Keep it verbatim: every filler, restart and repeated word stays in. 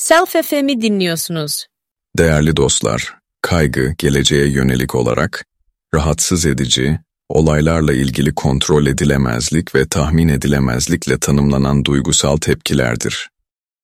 Self F M'i dinliyorsunuz. Değerli dostlar, kaygı geleceğe yönelik olarak rahatsız edici, olaylarla ilgili kontrol edilemezlik ve tahmin edilemezlikle tanımlanan duygusal tepkilerdir.